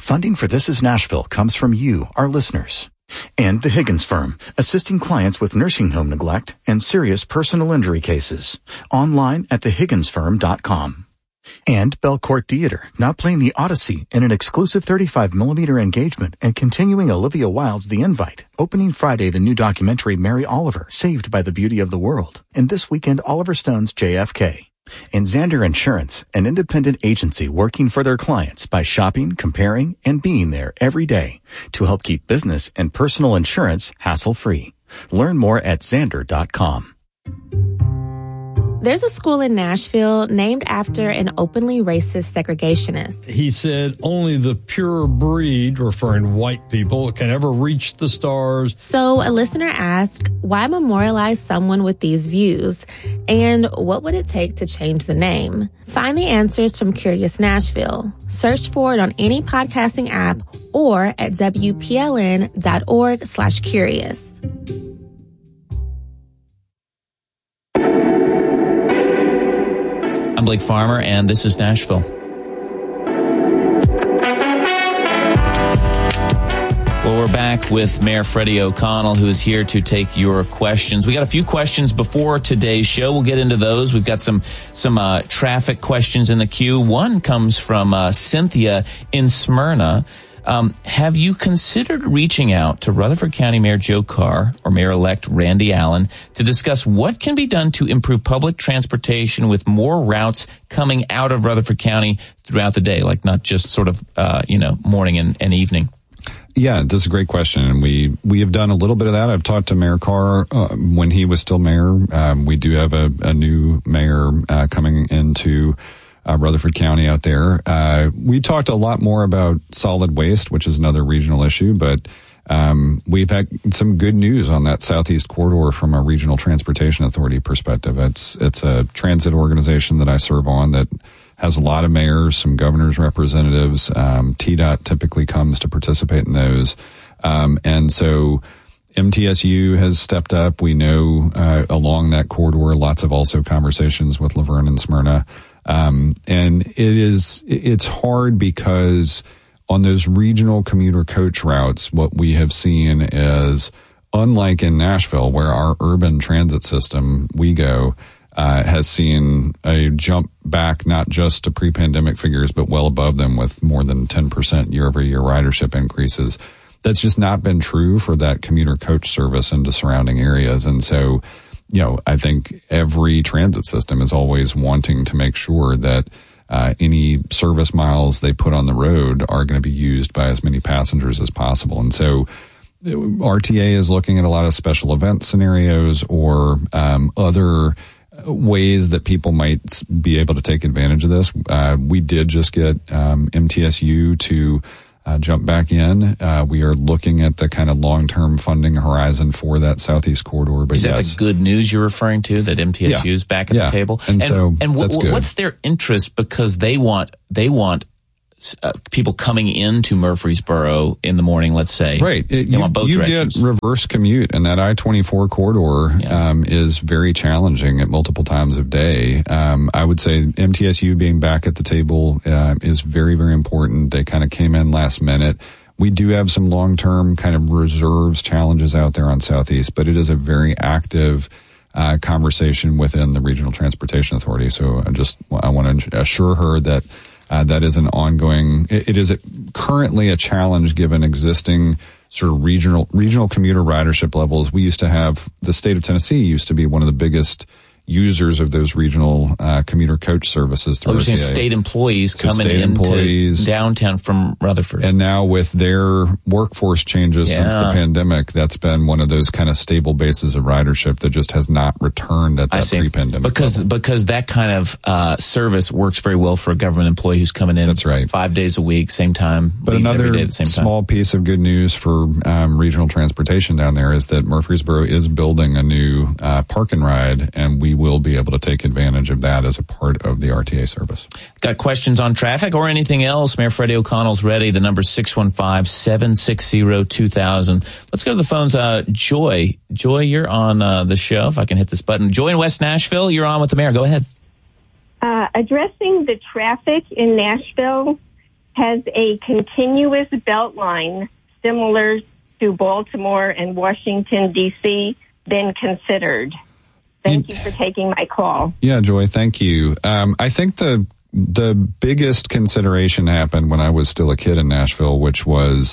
Funding for This Is Nashville comes from you, our listeners. And the Higgins Firm, assisting clients with nursing home neglect and serious personal injury cases. Online at thehigginsfirm.com. And Belcourt Theater, now playing the Odyssey in an exclusive 35mm engagement and continuing Olivia Wilde's The Invite. Opening Friday, the new documentary Mary Oliver, Saved by the Beauty of the World. And this weekend, Oliver Stone's JFK. And Xander Insurance, an independent agency working for their clients by shopping, comparing, and being there every day to help keep business and personal insurance hassle-free. Learn more at Xander.com. There's a school in Nashville named after an openly racist segregationist. He said only the pure breed, referring to white people, can ever reach the stars. So a listener asked, why memorialize someone with these views? And what would it take to change the name? Find the answers from Curious Nashville. Search for it on any podcasting app or at WPLN.org/curious. I'm Blake Farmer, and this is Nashville. Well, we're back with Mayor Freddie O'Connell, who is here to take your questions. We got a few questions before today's show. We'll get into those. We've got some traffic questions in the queue. One comes from Cynthia in Smyrna. Have you considered reaching out to Rutherford County Mayor Joe Carr or Mayor-elect Randy Allen to discuss what can be done to improve public transportation with more routes coming out of Rutherford County throughout the day, like not just sort of, morning and evening? Yeah, this is a great question, and we have done a little bit of that. I've talked to Mayor Carr when he was still mayor. We do have a new mayor coming into Rutherford County out there. We talked a lot more about solid waste, which is another regional issue, but we've had some good news on that Southeast corridor from a regional transportation authority perspective. It's a transit organization that I serve on that has a lot of mayors, some governors' representatives. TDOT typically comes to participate in those. And so MTSU has stepped up. We know along that corridor, lots of also conversations with Laverne and Smyrna. And it's hard because on those regional commuter coach routes, what we have seen is, unlike in Nashville, where our urban transit system, WeGo, has seen a jump back not just to pre-pandemic figures, but well above them with more than 10% year-over-year ridership increases. That's just not been true for that commuter coach service into surrounding areas. And so, I think every transit system is always wanting to make sure that any service miles they put on the road are going to be used by as many passengers as possible. And so RTA is looking at a lot of special event scenarios or other ways that people might be able to take advantage of this. We did just get MTSU to jump back in. We are looking at the kind of long-term funding horizon for that Southeast corridor. But is that the good news you're referring to, that MTSU is back at the table? And that's good. What's their interest? Because they want people coming into Murfreesboro in the morning, let's say. Right. They want both directions. You get reverse commute, and that I-24 corridor is very challenging at multiple times of day. I would say MTSU being back at the table is very, very important. They kind of came in last minute. We do have some long-term kind of reserves challenges out there on Southeast, but it is a very active conversation within the Regional Transportation Authority. So I want to assure her that that is an ongoing, it is currently a challenge given existing sort of regional commuter ridership levels. We used to have, the state of Tennessee used to be one of the biggest users of those regional commuter coach services through RTA. State employees coming into downtown from Rutherford. And now with their workforce changes since the pandemic, that's been one of those kind of stable bases of ridership that just has not returned at that pre-pandemic level. Because that kind of service works very well for a government employee who's coming in 5 days a week, same time, but another every day at the same time. Small piece of good news for regional transportation down there is that Murfreesboro is building a new park and ride, and we will be able to take advantage of that as a part of the RTA service. Got questions on traffic or anything else? Mayor Freddie O'Connell's ready. The number 615-760-2000. Let's go to the phones. Joy, you're on the show. If I can hit this button. Joy in West Nashville, you're on with the mayor. Go ahead. Addressing the traffic in Nashville, Has a continuous belt line similar to Baltimore and Washington, D.C. been considered? Thank you for taking my call. Yeah, Joy, thank you. I think the biggest consideration happened when I was still a kid in Nashville, which was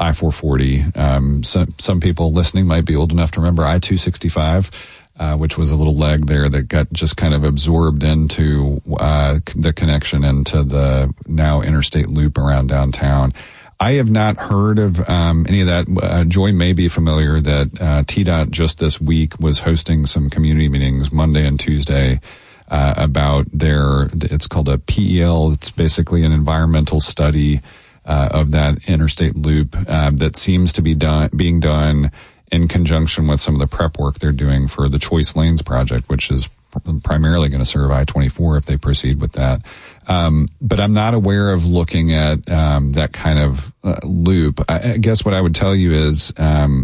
I-440. Some people listening might be old enough to remember I-265, which was a little leg there that got just kind of absorbed into the connection into the now interstate loop around downtown. I have not heard of any of that. Joy may be familiar that TDOT just this week was hosting some community meetings Monday and Tuesday about it's called a PEL. It's basically an environmental study of that interstate loop that seems to be being done in conjunction with some of the prep work they're doing for the Choice Lanes project, which is primarily going to serve I-24 if they proceed with that. But I'm not aware of looking at that kind of loop. I guess what I would tell you is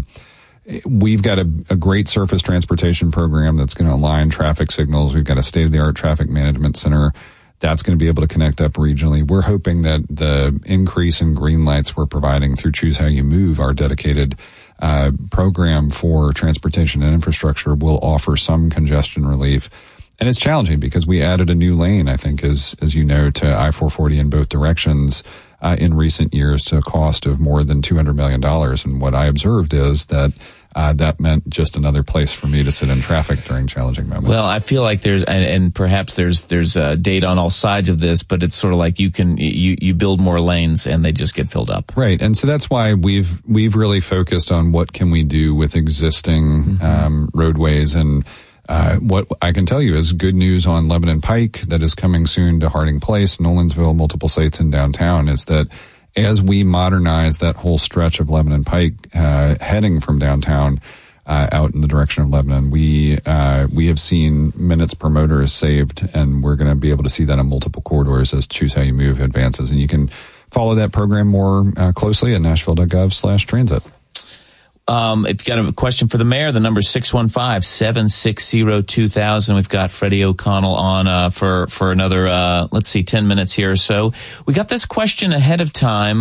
we've got a great surface transportation program that's going to align traffic signals. We've got a state-of-the-art traffic management center that's going to be able to connect up regionally. We're hoping that the increase in green lights we're providing through Choose How You Move, our dedicated program for transportation and infrastructure, will offer some congestion relief. And it's challenging because we added a new lane, I think, as you know, to I-440 in both directions in recent years to a cost of more than $200 million. And what I observed is that that meant just another place for me to sit in traffic during challenging moments. Well, I feel like there's, and perhaps there's data on all sides of this, but it's sort of like you build more lanes and they just get filled up. Right. And so that's why we've really focused on what can we do with existing roadways. And what I can tell you is good news on Lebanon Pike that is coming soon to Harding Place, Nolensville, multiple sites in downtown, is that as we modernize that whole stretch of Lebanon Pike, heading from downtown out in the direction of Lebanon, we have seen minutes per motorist saved, and we're going to be able to see that on multiple corridors as Choose How You Move advances. And you can follow that program more closely at nashville.gov/transit. If you got a question for the mayor, the number is 615-760-2000. We've got Freddie O'Connell on for another 10 minutes here or so. We got this question ahead of time.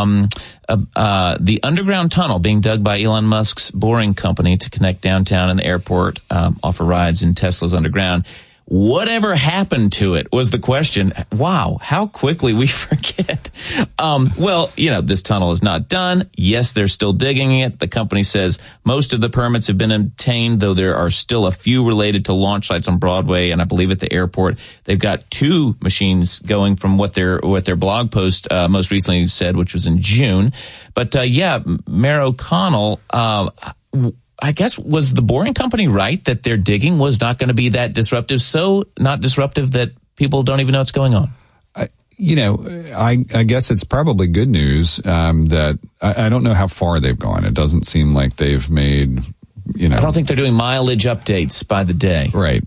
The underground tunnel being dug by Elon Musk's Boring Company to connect downtown and the airport, offer rides in Tesla's underground. Whatever happened to it was the question. Wow, how quickly we forget. Well, this tunnel is not done. Yes, they're still digging it. The company says most of the permits have been obtained, though there are still a few related to launch sites on Broadway and I believe at the airport. They've got 2 machines going from what their blog post most recently said, which was in June. But Mayor O'Connell, I guess, was the Boring Company right that their digging was not going to be that disruptive? So not disruptive that people don't even know what's going on? I guess it's probably good news that I don't know how far they've gone. It doesn't seem like they've made, I don't think they're doing mileage updates by the day. Right.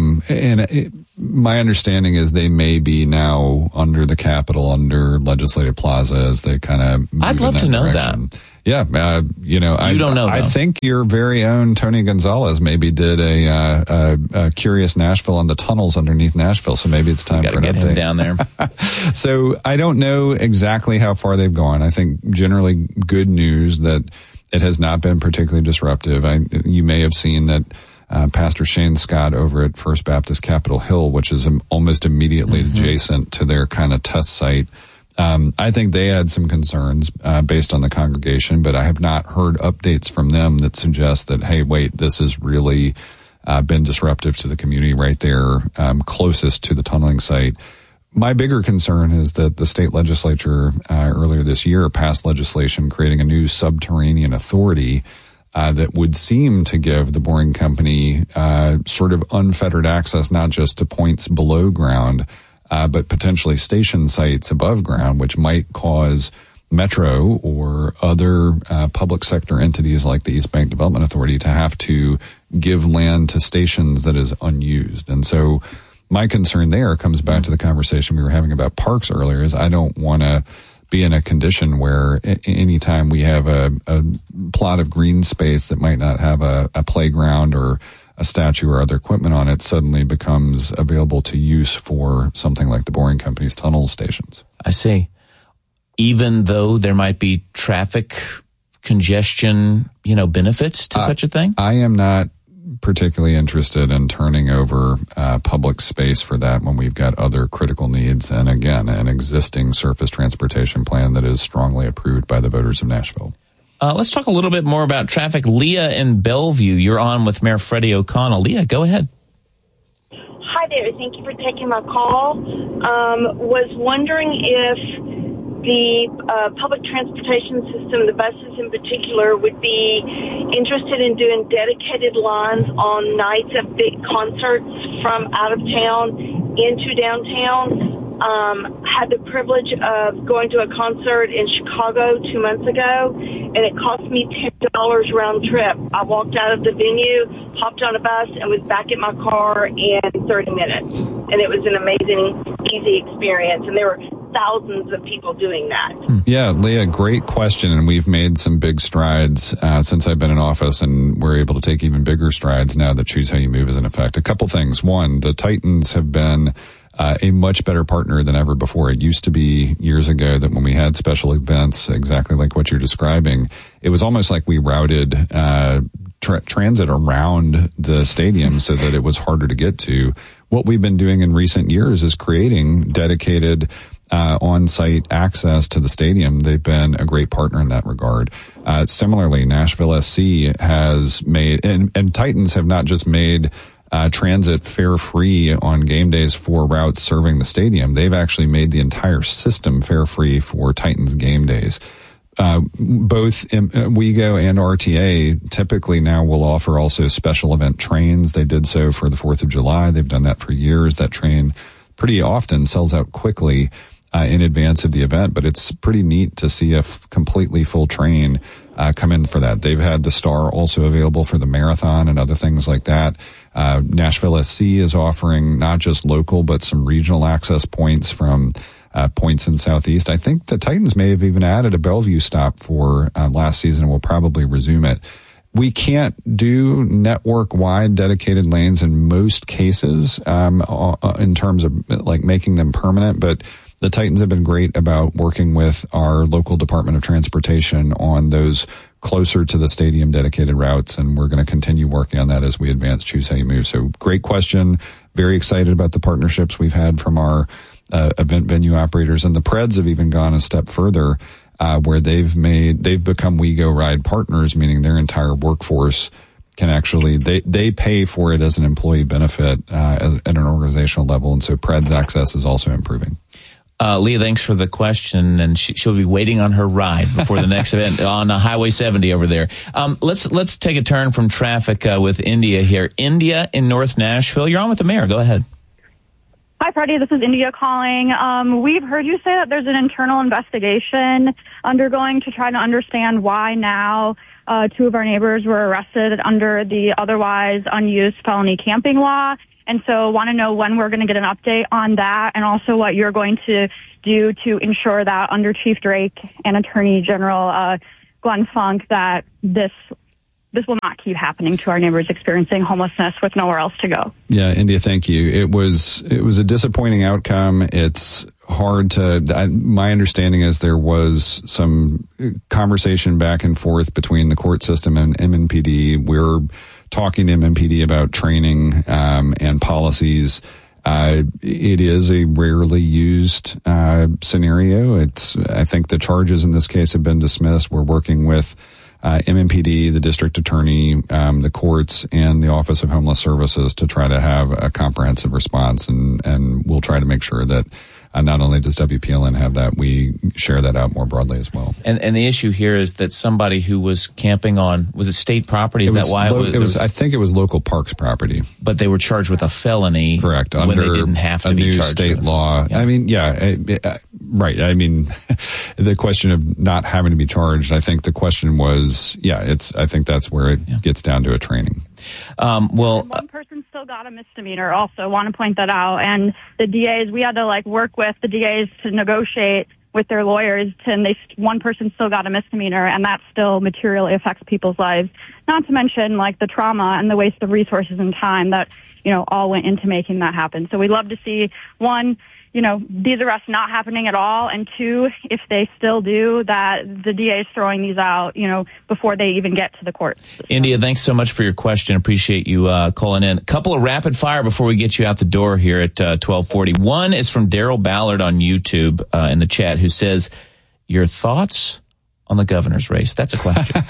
My understanding is they may be now under the Capitol, under Legislative Plaza as they kind of move I'd love to know that. Yeah, you don't know. I think your very own Tony Gonzalez maybe did a Curious Nashville on the tunnels underneath Nashville. So maybe it's time for an update. Get him down there. So I don't know exactly how far they've gone. I think generally good news that it has not been particularly disruptive. You may have seen that Pastor Shane Scott over at First Baptist Capitol Hill, which is almost immediately adjacent to their kind of test site. I think they had some concerns based on the congregation, but I have not heard updates from them that suggest that, hey, wait, this has really been disruptive to the community right there, closest to the tunneling site. My bigger concern is that the state legislature earlier this year passed legislation creating a new subterranean authority that would seem to give the Boring Company sort of unfettered access, not just to points below ground, but potentially station sites above ground, which might cause Metro or other public sector entities like the East Bank Development Authority to have to give land to stations that is unused. And so my concern there comes back to the conversation we were having about parks earlier, is I don't want to be in a condition where anytime we have a plot of green space that might not have a playground or a statue or other equipment on it suddenly becomes available to use for something like the Boring Company's tunnel stations. I see. even though there might be traffic congestion, benefits to such a thing? I am not particularly interested in turning over public space for that when we've got other critical needs. And again, an existing surface transportation plan that is strongly approved by the voters of Nashville. Let's talk a little bit more about traffic. Leah in Bellevue, you're on with Mayor Freddie O'Connell. Leah, go ahead. Hi there. Thank you for taking my call. Was wondering if the public transportation system, the buses in particular, would be interested in doing dedicated lines on nights of big concerts from out of town into downtown. Had the privilege of going to a concert in Chicago 2 months ago, and it cost me $10 round trip. I walked out of the venue, hopped on a bus, and was back in my car in 30 minutes. And it was an amazing, easy experience. And there were thousands of people doing that. Yeah, Leah, great question. And we've made some big strides since I've been in office, and we're able to take even bigger strides now that Choose How You Move is in effect. A couple things. One, the Titans have been a much better partner than ever before. It used to be years ago that when we had special events, exactly like what you're describing, it was almost like we routed transit around the stadium so that it was harder to get to. What we've been doing in recent years is creating dedicated on-site access to the stadium. They've been a great partner in that regard. Similarly, Nashville SC has made, and Titans have not just made transit fare-free on game days for routes serving the stadium. They've actually made the entire system fare-free for Titans game days. Both WeGo and RTA typically now will offer also special event trains. They did so for the 4th of July. They've done that for years. That train pretty often sells out quickly in advance of the event, but it's pretty neat to see a completely full train come in for that. They've had the Star also available for the marathon and other things like that. Nashville SC is offering not just local, but some regional access points from points in Southeast. I think the Titans may have even added a Bellevue stop for last season, and will probably resume it. We can't do network-wide dedicated lanes in most cases in terms of like making them permanent, but the Titans have been great about working with our local Department of Transportation on those closer to the stadium dedicated routes, and we're going to continue working on that as we advance Choose How You Move. So great question. Very excited about the partnerships we've had from our event venue operators, and the Preds have even gone a step further where they've become WeGo Ride partners, meaning their entire workforce can actually, they pay for it as an employee benefit at an organizational level, and so Preds access is also improving. Leah, thanks for the question, and she'll be waiting on her ride before the next event on Highway 70 over there. Let's take a turn from traffic with India here. India in North Nashville, you're on with the mayor. Go ahead. Hi, Freddie. This is India calling. We've heard you say that there's an internal investigation undergoing to try to understand why now two of our neighbors were arrested under the otherwise unused felony camping law. And so want to know when we're going to get an update on that, and also what you're going to do to ensure that under Chief Drake and Attorney General Glenn Funk that this will not keep happening to our neighbors experiencing homelessness with nowhere else to go. Yeah, India, thank you. It was a disappointing outcome. It's hard to, my understanding is there was some conversation back and forth between the court system and MNPD. We're talking to MNPD about training and policies. It is a rarely used scenario. I think the charges in this case have been dismissed. We're working with MNPD, the district attorney, the courts, and the Office of Homeless Services to try to have a comprehensive response, and we'll try to make sure that not only does WPLN have that, we share that out more broadly as well. And the issue here is that somebody who was camping on, was it state property? Is that why it was? I think it was local parks property. But they were charged with a felony. Correct. When they didn't have to be charged. A new state law. Yeah. I mean, right. I mean, the question of not having to be charged, I think the question was, I think that's where it gets down to a training. One person still got a misdemeanor also, want to point that out. And the DAs, we had to work with the DAs to negotiate with their lawyers, and one person still got a misdemeanor, and that still materially affects people's lives. Not to mention the trauma and the waste of resources and time that, all went into making that happen. So we'd love to see, one, these arrests not happening at all, and two, if they still do, that the DA is throwing these out, before they even get to the court system. India, thanks so much for your question. Appreciate you calling in. A couple of rapid fire before we get you out the door here at 1240. One is from Daryl Ballard on YouTube in the chat, who says, your thoughts on the governor's race? That's a question.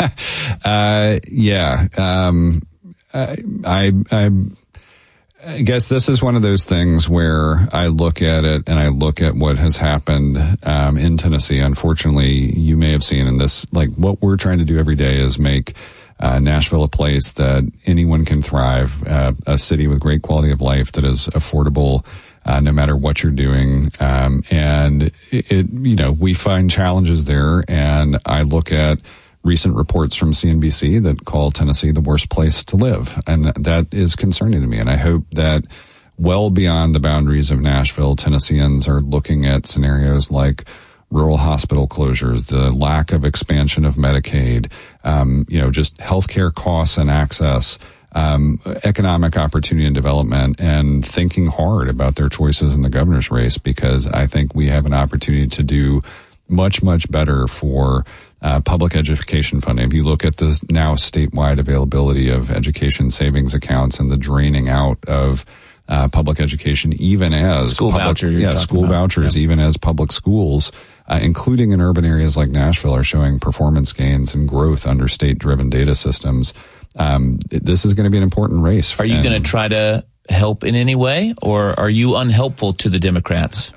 I guess this is one of those things where I look at it and I look at what has happened in Tennessee. Unfortunately, you may have seen in this, what we're trying to do every day is make Nashville a place that anyone can thrive, a city with great quality of life that is affordable no matter what you're doing. And we find challenges there, and I look at recent reports from CNBC that call Tennessee the worst place to live. And that is concerning to me. And I hope that well beyond the boundaries of Nashville, Tennesseans are looking at scenarios like rural hospital closures, the lack of expansion of Medicaid, just healthcare costs and access, economic opportunity and development, and thinking hard about their choices in the governor's race, because I think we have an opportunity to do much, much better for public education funding. If you look at the now statewide availability of education savings accounts and the draining out of public education, even as school vouchers, even as public schools, including in urban areas like Nashville, are showing performance gains and growth under state-driven data systems. This is going to be an important race. Are you going to try to help in any way, or are you unhelpful to the Democrats?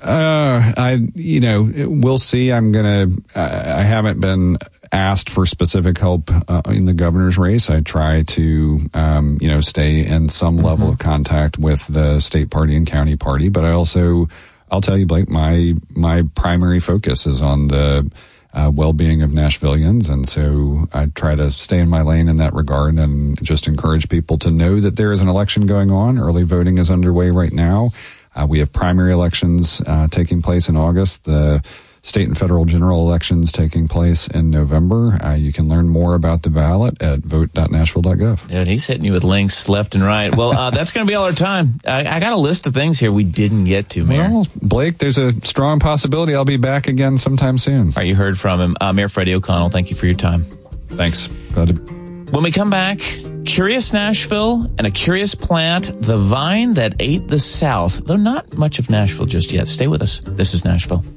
We'll see. I haven't been asked for specific help in the governor's race. I try to, stay in some level of contact with the state party and county party, but I'll tell you, Blake, my primary focus is on the well-being of Nashvillians, and so I try to stay in my lane in that regard and just encourage people to know that there is an election going on. Early voting is underway right now. We have primary elections taking place in August, the state and federal general elections taking place in November. You can learn more about the ballot at vote.nashville.gov. Yeah, he's hitting you with links left and right. Well, that's going to be all our time. I got a list of things here we didn't get to, Mayor. Well, Blake, there's a strong possibility I'll be back again sometime soon. All right, you heard from him. Mayor Freddie O'Connell, thank you for your time. Thanks. Glad to... When we come back, Curious Nashville and a curious plant, the vine that ate the South, though not much of Nashville just yet. Stay with us. This is Nashville.